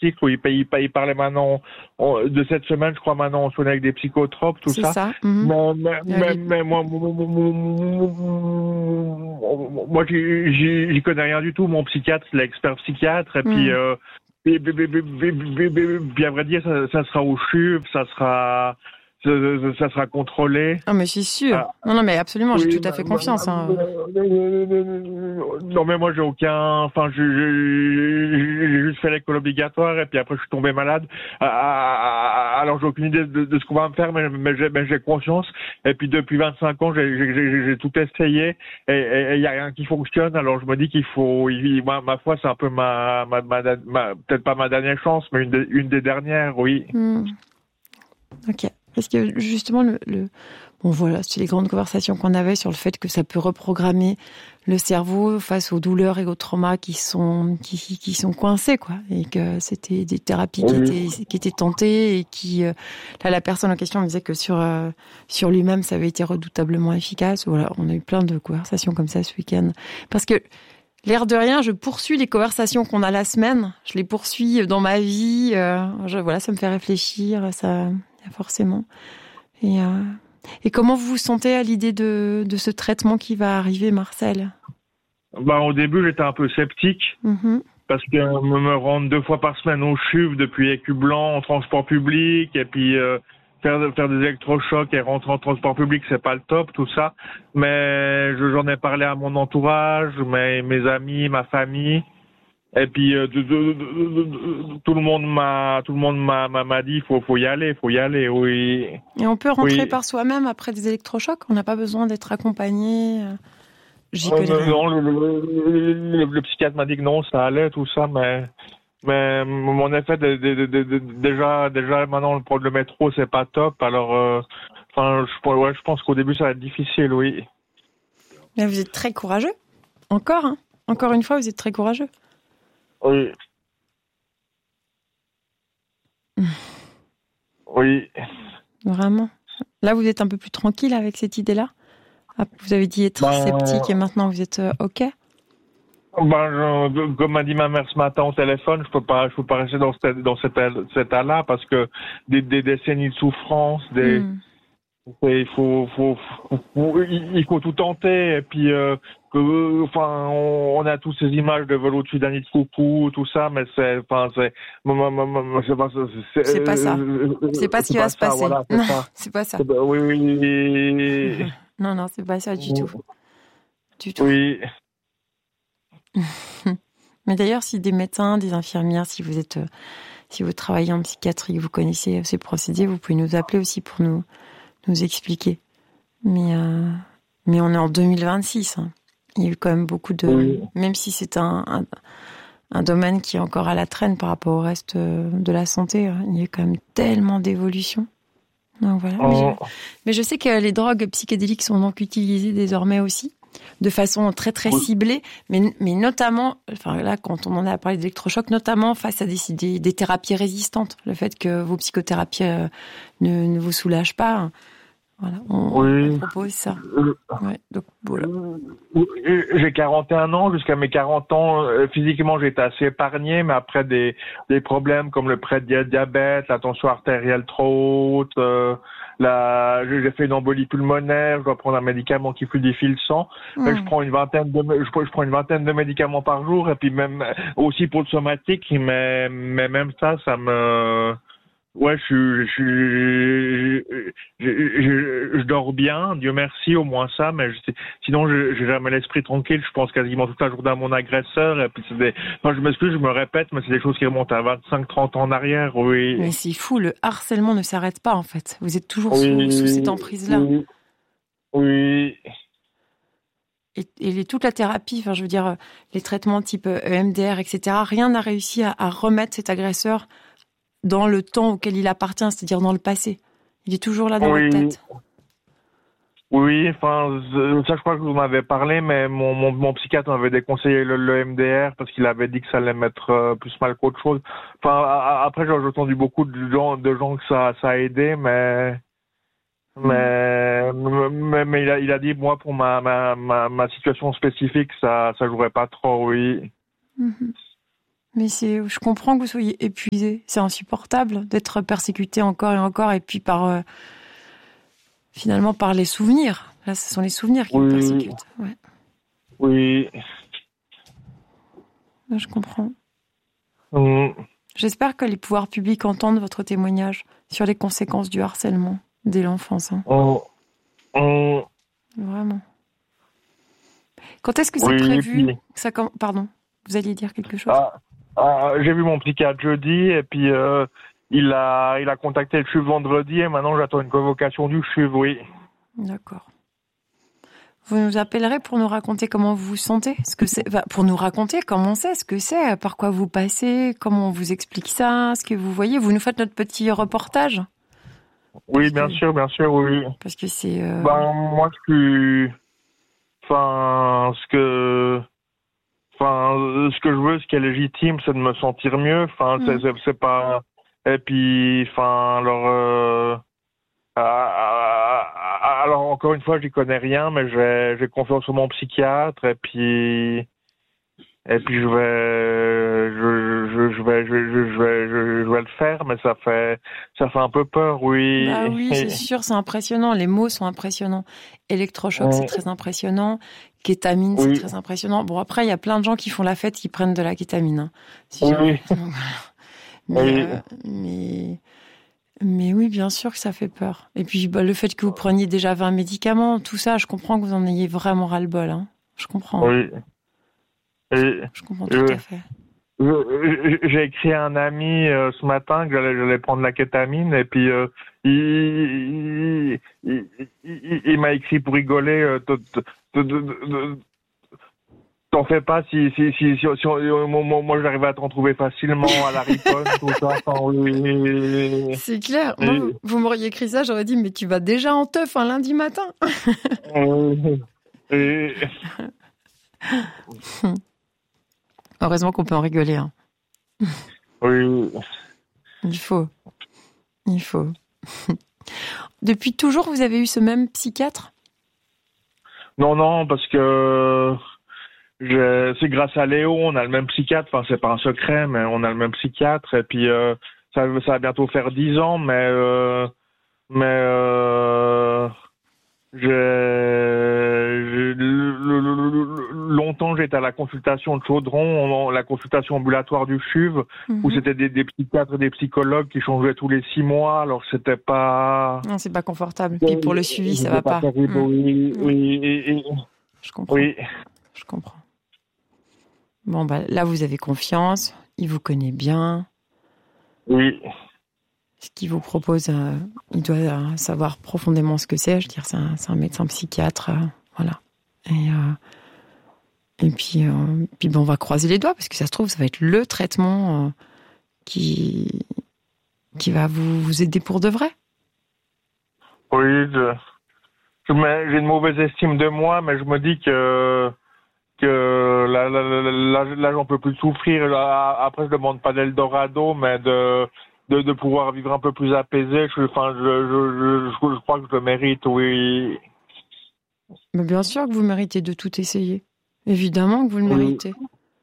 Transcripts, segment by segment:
article où il parlait maintenant de cette semaine, je crois maintenant on soigne avec des psychotropes, tout ça. C'est ça. Mais moi j'y connais rien du tout. Mon psychiatre, c'est l'expert psychiatre, et puis bien à vrai dire, ça sera au CHUV, ça sera contrôlé. Ah, mais c'est sûr. Non, mais absolument, j'ai tout à fait confiance. Non, mais moi, j'ai aucun... Enfin, j'ai juste fait l'école obligatoire, et puis après, je suis tombé malade. Alors, j'ai aucune idée de ce qu'on va me faire, mais j'ai conscience. Et puis, depuis 25 ans, j'ai tout essayé, et il y a rien qui fonctionne. Alors, je me dis qu'il faut... Ma foi, c'est un peu peut-être pas ma dernière chance, mais une des dernières, oui. Ok. Parce que justement, bon voilà, c'est les grandes conversations qu'on avait sur le fait que ça peut reprogrammer le cerveau face aux douleurs et aux traumas qui sont coincés, quoi, et que c'était des thérapies qui étaient tentées et qui là, la personne en question me disait que sur lui-même ça avait été redoutablement efficace. Voilà, on a eu plein de conversations comme ça ce week-end, parce que l'air de rien, je poursuis les conversations qu'on a la semaine, je les poursuis dans ma vie. Voilà, ça me fait réfléchir, ça. Forcément. Et comment vous vous sentez à l'idée de ce traitement qui va arriver, Marcel ? Au début, j'étais un peu sceptique. Parce que me rendre 2 fois par semaine au CHUV depuis Écublanc en transport public, et puis faire des électrochocs et rentrer en transport public, c'est pas le top, tout ça. Mais j'en ai parlé à mon entourage, mes amis, ma famille. Et puis tout le monde m'a dit faut y aller, oui. Et on peut rentrer par soi-même après des électrochocs, on n'a pas besoin d'être accompagné. Non, le psychiatre m'a dit que non, ça allait, tout ça, mais en effet déjà maintenant le métro c'est pas top, alors je pense qu'au début ça va être difficile, oui. Mais vous êtes très courageux. Encore une fois, vous êtes très courageux. Oui. Oui. Vraiment. Là, vous êtes un peu plus tranquille avec cette idée-là ? Vous avez dit être sceptique et maintenant vous êtes OK ? Comme m'a dit ma mère ce matin au téléphone, je peux pas rester dans cet état-là, parce que des décennies de souffrance, il faut tout tenter, et puis on a tous ces images de vol au-dessus d'un nid de coucou, tout ça, mais c'est pas ça. C'est pas ce qui va se passer. Voilà, non, c'est pas ça. Oui. Non, c'est pas ça du tout. Du tout. Oui. Mais d'ailleurs, si des médecins, des infirmières, si vous travaillez en psychiatrie, vous connaissez ces procédés, vous pouvez nous appeler aussi pour nous expliquer. Mais on est en 2026. Hein. Il y a eu quand même beaucoup de... Oui. Même si c'est un domaine qui est encore à la traîne par rapport au reste de la santé, hein, il y a quand même tellement d'évolution. Donc voilà. Mais je sais que les drogues psychédéliques sont donc utilisées désormais aussi, de façon très très ciblée, mais notamment, là quand on en a parlé d'électrochoc, notamment face à des thérapies résistantes, le fait que vos psychothérapies ne vous soulagent pas. Voilà, on propose ça. Donc, voilà. J'ai 41 ans, jusqu'à mes 40 ans, physiquement j'étais assez épargné, mais après des problèmes comme le prédiabète, la tension artérielle trop haute, j'ai fait une embolie pulmonaire, je dois prendre un médicament qui fluidifie le sang. Je prends une vingtaine de médicaments par jour, et puis même aussi pour le somatique, mais même ça me... Ouais, je dors bien, Dieu merci, au moins ça, mais sinon j'ai jamais l'esprit tranquille, je pense quasiment toute la journée à mon agresseur, et puis je m'excuse, je me répète, mais c'est des choses qui remontent à 25-30 ans en arrière, oui. Mais c'est fou, le harcèlement ne s'arrête pas en fait, vous êtes toujours sous cette emprise-là. Oui. Et toute la thérapie, je veux dire, les traitements type EMDR, etc., rien n'a réussi à remettre cet agresseur dans le temps auquel il appartient, c'est-à-dire dans le passé. Il est toujours là dans votre tête. Oui, ça je crois que vous m'avez parlé, mais mon psychiatre m'avait déconseillé le MDR parce qu'il avait dit que ça allait mettre plus mal qu'autre chose. Après j'ai entendu beaucoup de gens que ça a aidé, mais il a dit moi pour ma situation spécifique ça jouerait pas trop, oui. Mais je comprends que vous soyez épuisé. C'est insupportable d'être persécuté encore et encore, et puis finalement par les souvenirs. Là, ce sont les souvenirs qui vous persécutent. Ouais. Oui. Je comprends. J'espère que les pouvoirs publics entendent votre témoignage sur les conséquences du harcèlement dès l'enfance. Hein. Vraiment. Quand est-ce que c'est prévu Pardon, vous alliez dire quelque chose? J'ai vu mon psychiatre jeudi, et puis il a contacté le CHUV vendredi, et maintenant j'attends une convocation du CHUV, oui. D'accord. Vous nous appellerez pour nous raconter comment vous vous sentez, pour nous raconter comment c'est, ce que c'est, par quoi vous passez, comment on vous explique ça, ce que vous voyez. Vous nous faites notre petit reportage. Oui, bien sûr, oui. Parce que c'est... moi, ce que je veux, ce qui est légitime, c'est de me sentir mieux. C'est pas... Et puis, alors encore une fois, j'y connais rien, mais j'ai confiance en mon psychiatre, et puis je vais le faire, mais ça fait un peu peur, oui. Bah oui, c'est sûr, c'est impressionnant. Les mots sont impressionnants. Électrochoc, c'est très impressionnant. Kétamine, c'est très impressionnant. Bon, après, il y a plein de gens qui font la fête, qui prennent de la kétamine. Hein, mais oui, bien sûr que ça fait peur. Et puis, le fait que vous preniez déjà 20 médicaments, tout ça, je comprends que vous en ayez vraiment ras-le-bol. Hein. Je comprends. Oui. Je comprends tout à fait. J'ai écrit à un ami ce matin que j'allais prendre la kétamine, et puis il m'a écrit pour rigoler. T'en fais pas, si moi j'arrivais à t'en trouver facilement à la riponne, tout ça. C'est clair. Moi, vous m'auriez écrit ça, j'aurais dit, mais tu vas déjà en teuf un lundi matin. Heureusement qu'on peut en rigoler. Hein. Oui. Il faut. Depuis toujours, vous avez eu ce même psychiatre? Non, parce que c'est grâce à Léo, on a le même psychiatre. Enfin, c'est pas un secret, mais on a le même psychiatre. Et puis ça va bientôt faire 10 ans, mais longtemps j'étais à la consultation de Chaudron, la consultation ambulatoire du CHUV, où c'était des psychiatres et des psychologues qui changeaient tous les 6 mois. Alors c'était pas... Non, c'est pas confortable. Et pour le suivi, ça va pas. Oui. Je comprends. Oui. Je comprends. Bon, là, vous avez confiance. Il vous connaît bien. Oui. Ce qu'il vous propose, il doit savoir profondément ce que c'est. Je veux dire, c'est un médecin psychiatre. Voilà. Et puis on va croiser les doigts, parce que ça se trouve, ça va être le traitement qui va vous aider pour de vrai. Oui, j'ai une mauvaise estime de moi, mais je me dis que là j'en peux plus souffrir. Après, je demande pas d'Eldorado, mais de pouvoir vivre un peu plus apaisé. Je crois que je le mérite, oui. Mais bien sûr que vous méritez de tout essayer. Évidemment que vous le méritez.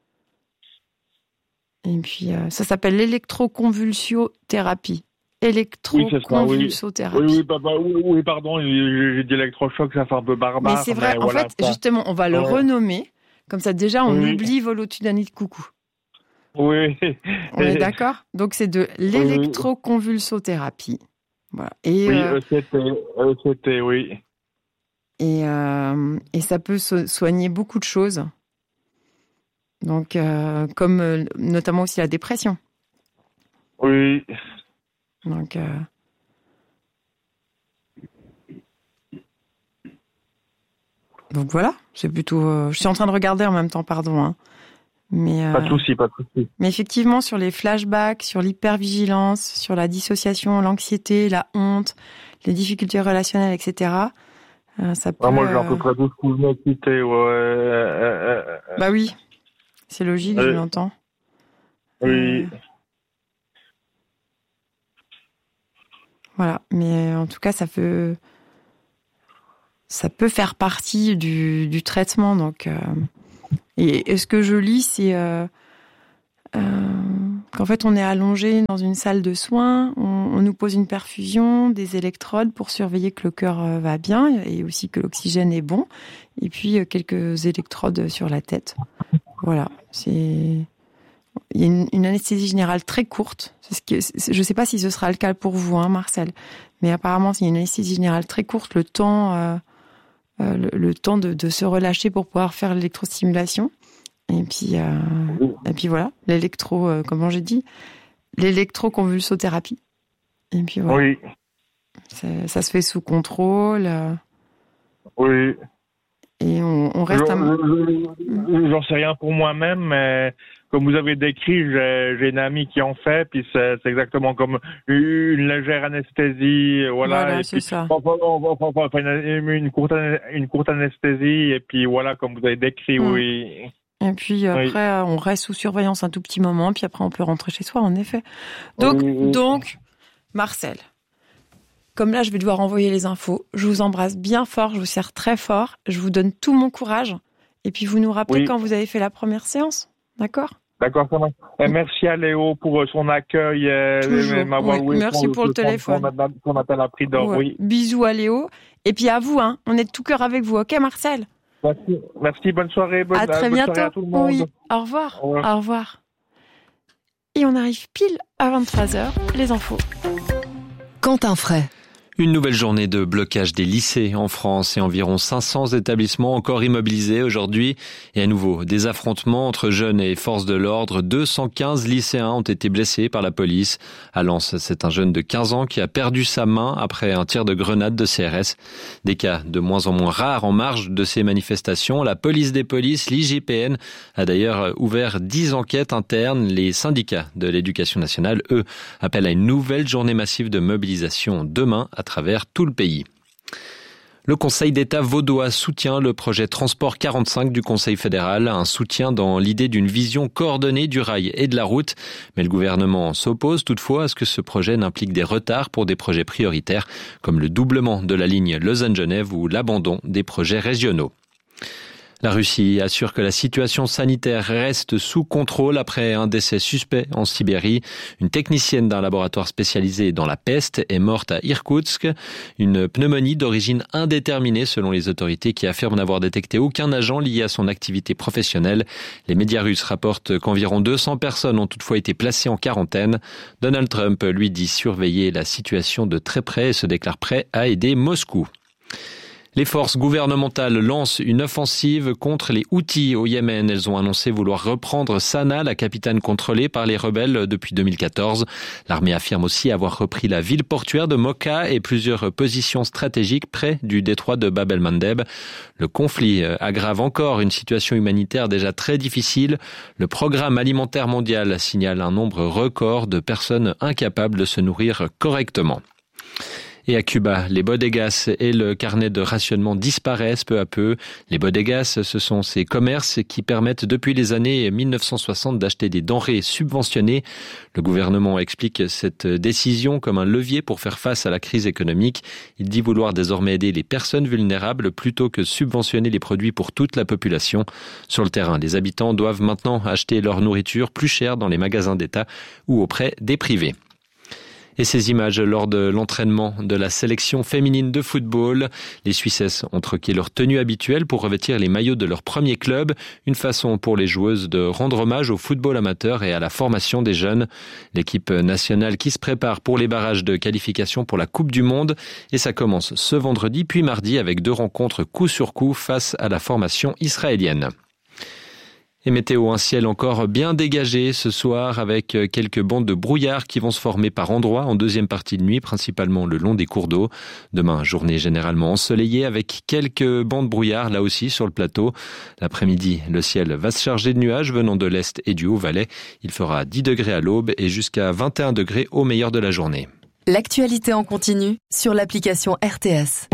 Et puis, ça s'appelle l'électroconvulsiothérapie. Électroconvulsothérapie. Oui, pardon, j'ai dit électrochoc, ça fait un peu barbare. Mais c'est vrai, en fait, justement, on va le renommer. Comme ça, déjà, on oublie Volotudani de coucou. Oui. On est d'accord? Donc, c'est de l'électroconvulsothérapie. Voilà. Et, c'était, oui. Et ça peut soigner beaucoup de choses. Donc, comme notamment aussi la dépression. Oui. Donc voilà, c'est plutôt... je suis en train de regarder en même temps, pardon. Hein. Mais, pas de souci. Mais effectivement, sur les flashbacks, sur l'hypervigilance, sur la dissociation, l'anxiété, la honte, les difficultés relationnelles, etc., ça peut... moi, j'ai à peu près tout ce que vous venez de citer, ouais. Bah oui, c'est logique, je l'entends. Oui. Voilà, mais en tout cas, ça peut faire partie du traitement. Donc, et ce que je lis, c'est qu'en fait on est allongé dans une salle de soins, on nous pose une perfusion, des électrodes pour surveiller que le cœur va bien et aussi que l'oxygène est bon, et puis quelques électrodes sur la tête. Voilà, il y a une anesthésie générale très courte. Je ne sais pas si ce sera le cas pour vous, Marcel, mais apparemment il y a une anesthésie générale très courte, le temps de se relâcher pour pouvoir faire l'électrostimulation. Et puis voilà, comment j'ai dit, l'électroconvulsothérapie. Et puis voilà. Oui. Ça se fait sous contrôle. Oui. Et on reste J'en sais rien pour moi-même, mais comme vous avez décrit, j'ai une amie qui en fait, puis c'est exactement comme une légère anesthésie, voilà et c'est puis, ça. Une courte anesthésie, et puis voilà, comme vous avez décrit, oui. Et puis après, on reste sous surveillance un tout petit moment, puis après on peut rentrer chez soi, en effet. Donc, Marcel, comme là je vais devoir envoyer les infos, je vous embrasse bien fort, je vous serre très fort, je vous donne tout mon courage, et puis vous nous rappelez quand vous avez fait la première séance, d'accord ? D'accord, ça va. Merci à Léo pour son accueil et m'avoir merci pour le téléphone. Son appel à prix d'or, oui. Bisous à Léo, et puis à vous, on est de tout cœur avec vous, ok Marcel ? Merci, bonne soirée. À très bientôt. Soirée à tout le monde. Oui, au revoir. Au revoir. Et on arrive pile à 23h, les infos. Quentin Fray. Une nouvelle journée de blocage des lycées en France et environ 500 établissements encore immobilisés aujourd'hui. Et à nouveau, des affrontements entre jeunes et forces de l'ordre. 215 lycéens ont été blessés par la police. À Lens, c'est un jeune de 15 ans qui a perdu sa main après un tir de grenade de CRS. Des cas de moins en moins rares en marge de ces manifestations. La police des polices, l'IGPN, a d'ailleurs ouvert 10 enquêtes internes. Les syndicats de l'éducation nationale, eux, appellent à une nouvelle journée massive de mobilisation demain à travers tout le pays. Le Conseil d'État vaudois soutient le projet Transport 45 du Conseil fédéral, un soutien dans l'idée d'une vision coordonnée du rail et de la route. Mais le gouvernement s'oppose toutefois à ce que ce projet n'implique des retards pour des projets prioritaires, comme le doublement de la ligne Lausanne-Genève ou l'abandon des projets régionaux. La Russie assure que la situation sanitaire reste sous contrôle après un décès suspect en Sibérie. Une technicienne d'un laboratoire spécialisé dans la peste est morte à Irkoutsk. Une pneumonie d'origine indéterminée selon les autorités qui affirment n'avoir détecté aucun agent lié à son activité professionnelle. Les médias russes rapportent qu'environ 200 personnes ont toutefois été placées en quarantaine. Donald Trump, lui, dit surveiller la situation de très près et se déclare prêt à aider Moscou. Les forces gouvernementales lancent une offensive contre les Houthis au Yémen. Elles ont annoncé vouloir reprendre Sanaa, la capitale contrôlée par les rebelles depuis 2014. L'armée affirme aussi avoir repris la ville portuaire de Mocha et plusieurs positions stratégiques près du détroit de Bab el-Mandeb. Le conflit aggrave encore une situation humanitaire déjà très difficile. Le Programme alimentaire mondial signale un nombre record de personnes incapables de se nourrir correctement. Et à Cuba, les bodegas et le carnet de rationnement disparaissent peu à peu. Les bodegas, ce sont ces commerces qui permettent depuis les années 1960 d'acheter des denrées subventionnées. Le gouvernement explique cette décision comme un levier pour faire face à la crise économique. Il dit vouloir désormais aider les personnes vulnérables plutôt que subventionner les produits pour toute la population. Sur le terrain, les habitants doivent maintenant acheter leur nourriture plus chère dans les magasins d'État ou auprès des privés. Et ces images lors de l'entraînement de la sélection féminine de football. Les Suissesses ont troqué leur tenue habituelle pour revêtir les maillots de leur premier club. Une façon pour les joueuses de rendre hommage au football amateur et à la formation des jeunes. L'équipe nationale qui se prépare pour les barrages de qualification pour la Coupe du Monde. Et ça commence ce vendredi puis mardi avec 2 rencontres coup sur coup face à la formation israélienne. Et météo, un ciel encore bien dégagé ce soir avec quelques bandes de brouillard qui vont se former par endroits en deuxième partie de nuit, principalement le long des cours d'eau. Demain, journée généralement ensoleillée avec quelques bandes brouillard là aussi sur le plateau. L'après-midi, le ciel va se charger de nuages venant de l'est et du Haut-Valais. Il fera 10 degrés à l'aube et jusqu'à 21 degrés au meilleur de la journée. L'actualité en continu sur l'application RTS.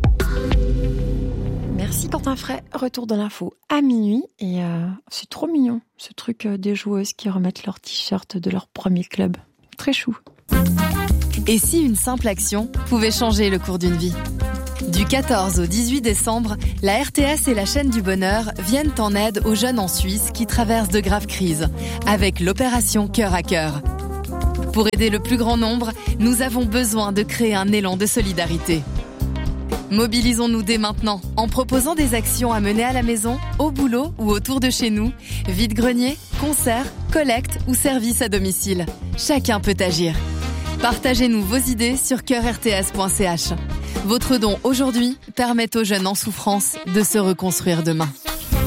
Merci Quentin Fray, retour de l'info à minuit et c'est trop mignon ce truc des joueuses qui remettent leur t-shirt de leur premier club. Très chou. Et si une simple action pouvait changer le cours d'une vie ? Du 14 au 18 décembre, la RTS et la chaîne du bonheur viennent en aide aux jeunes en Suisse qui traversent de graves crises, avec l'opération Cœur à Cœur. Pour aider le plus grand nombre, nous avons besoin de créer un élan de solidarité. Mobilisons-nous dès maintenant en proposant des actions à mener à la maison, au boulot ou autour de chez nous, vide-grenier, concerts, collectes ou services à domicile. Chacun peut agir. Partagez-nous vos idées sur coeurrts.ch. Votre don aujourd'hui permet aux jeunes en souffrance de se reconstruire demain.